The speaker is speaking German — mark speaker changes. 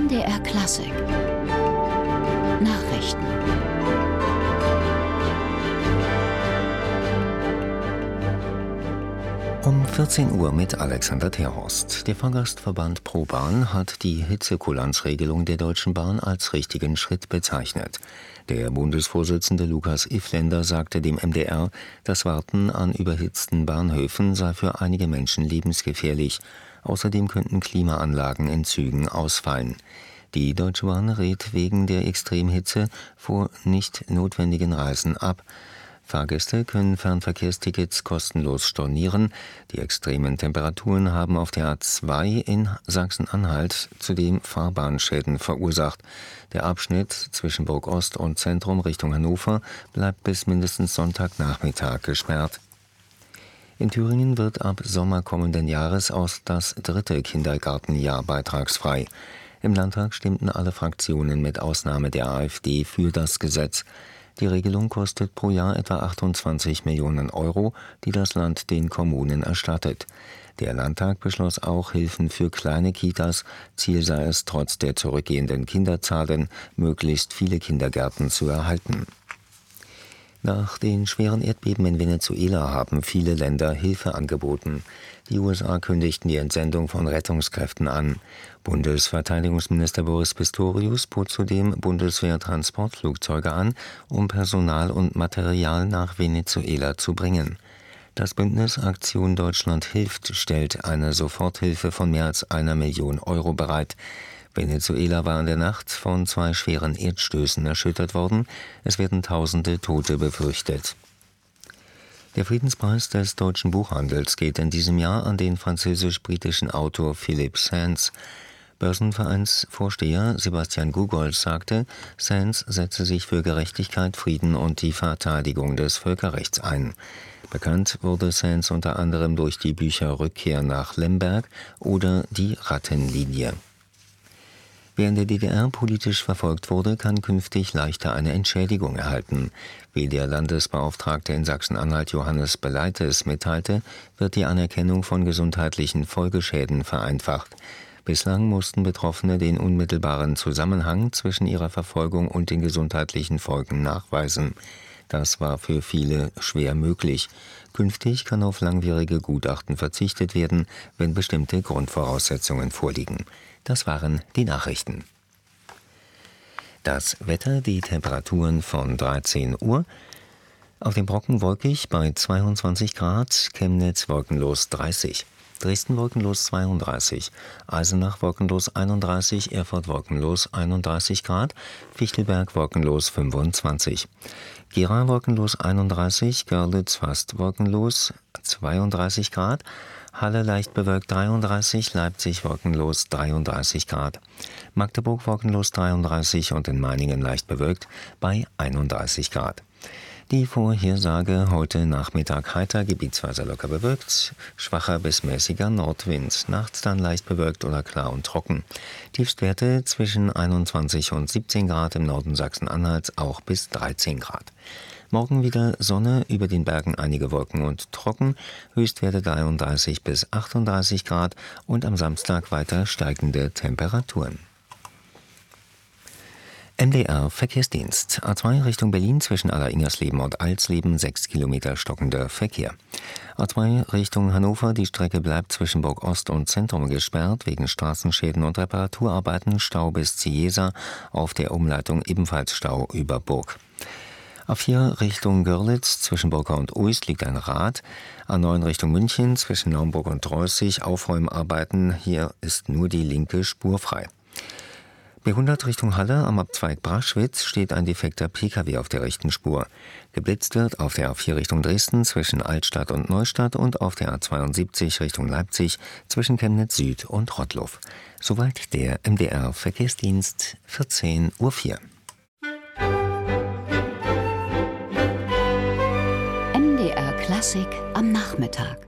Speaker 1: MDR Klassik Nachrichten.
Speaker 2: Um 14 Uhr mit Alexander Terhorst. Der Fahrgastverband ProBahn hat die Hitzekulanzregelung der Deutschen Bahn als richtigen Schritt bezeichnet. Der Bundesvorsitzende Lukas Ifländer sagte dem MDR, das Warten an überhitzten Bahnhöfen sei für einige Menschen lebensgefährlich. Außerdem könnten Klimaanlagen in Zügen ausfallen. Die Deutsche Bahn rät wegen der Extremhitze vor nicht notwendigen Reisen ab. Fahrgäste können Fernverkehrstickets kostenlos stornieren. Die extremen Temperaturen haben auf der A2 in Sachsen-Anhalt zudem Fahrbahnschäden verursacht. Der Abschnitt zwischen Burg-Ost und Zentrum Richtung Hannover bleibt bis mindestens Sonntagnachmittag gesperrt. In Thüringen wird ab Sommer kommenden Jahres aus das 3. Kindergartenjahr beitragsfrei. Im Landtag stimmten alle Fraktionen mit Ausnahme der AfD für das Gesetz. Die Regelung kostet pro Jahr etwa 28 Millionen Euro, die das Land den Kommunen erstattet. Der Landtag beschloss auch Hilfen für kleine Kitas. Ziel sei es, trotz der zurückgehenden Kinderzahlen möglichst viele Kindergärten zu erhalten. Nach den schweren Erdbeben in Venezuela haben viele Länder Hilfe angeboten. Die USA kündigten die Entsendung von Rettungskräften an. Bundesverteidigungsminister Boris Pistorius bot zudem Bundeswehr-Transportflugzeuge an, um Personal und Material nach Venezuela zu bringen. Das Bündnis Aktion Deutschland hilft stellt eine Soforthilfe von mehr als 1 Million Euro bereit. Venezuela war in der Nacht von 2 schweren Erdstößen erschüttert worden. Es werden Tausende Tote befürchtet. Der Friedenspreis des deutschen Buchhandels geht in diesem Jahr an den französisch-britischen Autor Philippe Sands. Börsenvereinsvorsteher Sebastian Gugolz sagte, Sands setze sich für Gerechtigkeit, Frieden und die Verteidigung des Völkerrechts ein. Bekannt wurde Sands unter anderem durch die Bücher Rückkehr nach Lemberg oder Die Rattenlinie. Wer in der DDR politisch verfolgt wurde, kann künftig leichter eine Entschädigung erhalten. Wie der Landesbeauftragte in Sachsen-Anhalt Johannes Beleites mitteilte, wird die Anerkennung von gesundheitlichen Folgeschäden vereinfacht. Bislang mussten Betroffene den unmittelbaren Zusammenhang zwischen ihrer Verfolgung und den gesundheitlichen Folgen nachweisen. Das war für viele schwer möglich. Künftig kann auf langwierige Gutachten verzichtet werden, wenn bestimmte Grundvoraussetzungen vorliegen. Das waren die Nachrichten. Das Wetter, die Temperaturen von 13 Uhr. Auf dem Brocken wolkig bei 22 Grad, Chemnitz wolkenlos 30. Dresden wolkenlos 32, Eisenach wolkenlos 31, Erfurt wolkenlos 31 Grad, Fichtelberg wolkenlos 25. Gera wolkenlos 31, Görlitz fast wolkenlos 32 Grad, Halle leicht bewölkt 33, Leipzig wolkenlos 33 Grad, Magdeburg wolkenlos 33 und in Meiningen leicht bewölkt bei 31 Grad. Die Vorhersage: heute Nachmittag heiter, gebietsweise locker bewölkt, schwacher bis mäßiger Nordwind, nachts dann leicht bewölkt oder klar und trocken. Tiefstwerte zwischen 21 und 17 Grad, im Norden Sachsen-Anhalts auch bis 13 Grad. Morgen wieder Sonne, über den Bergen einige Wolken und trocken, Höchstwerte 33 bis 38 Grad und am Samstag weiter steigende Temperaturen. MDR Verkehrsdienst. A2 Richtung Berlin zwischen Aller-Ingersleben und Alsleben 6 Kilometer stockender Verkehr. A2 Richtung Hannover, die Strecke bleibt zwischen Burg-Ost und Zentrum gesperrt, wegen Straßenschäden und Reparaturarbeiten, Stau bis Ziesa, auf der Umleitung ebenfalls Stau über Burg. A4 Richtung Görlitz zwischen Burka und Uist liegt ein Rad. A9 Richtung München zwischen Naumburg und Dreußig Aufräumarbeiten, hier ist nur die linke Spur frei. B100 Richtung Halle am Abzweig Braschwitz steht ein defekter Pkw auf der rechten Spur. Geblitzt wird auf der A4 Richtung Dresden zwischen Altstadt und Neustadt und auf der A72 Richtung Leipzig zwischen Chemnitz Süd und Rottluff. Soweit der MDR Verkehrsdienst, 14:04 Uhr.
Speaker 1: MDR Klassik am Nachmittag.